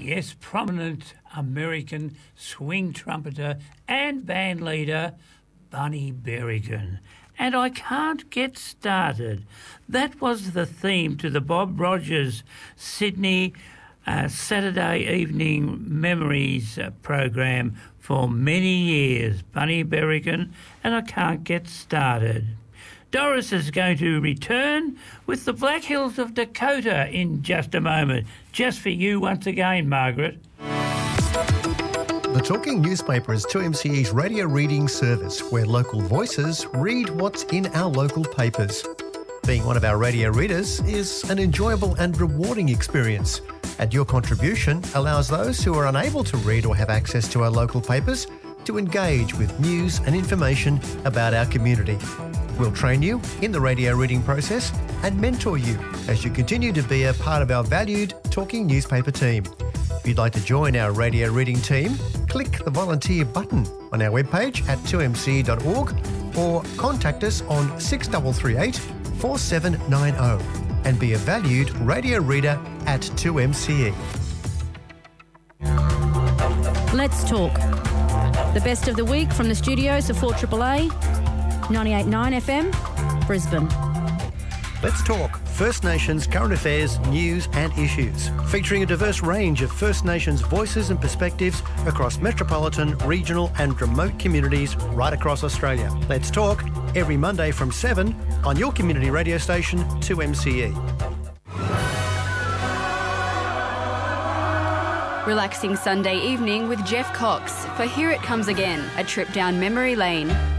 Yes, prominent American swing trumpeter and band leader Bunny Berrigan. And I can't get started. That was the theme to the Bob Rogers Sydney Saturday Evening Memories program for many years. Bunny Berrigan and I Can't Get Started. Doris is going to return with the Black Hills of Dakota in just a moment. Just for you once again, Margaret. The Talking Newspaper is 2MCE's radio reading service where local voices read what's in our local papers. Being one of our radio readers is an enjoyable and rewarding experience, and your contribution allows those who are unable to read or have access to our local papers to engage with news and information about our community. We'll train you in the radio reading process and mentor you as you continue to be a part of our valued Talking Newspaper team. If you'd like to join our radio reading team, click the volunteer button on our webpage at 2mce.org or contact us on 6338 4790 and be a valued radio reader at 2MCE. Let's talk. The best of the week from the studios of 4AAA, 98.9 FM, Brisbane. Let's talk First Nations current affairs, news and issues, featuring a diverse range of First Nations voices and perspectives across metropolitan, regional and remote communities right across Australia. Let's talk every Monday from 7 on your community radio station 2MCE. Relaxing Sunday evening with Jeff Cox for Here It Comes Again, a trip down memory lane.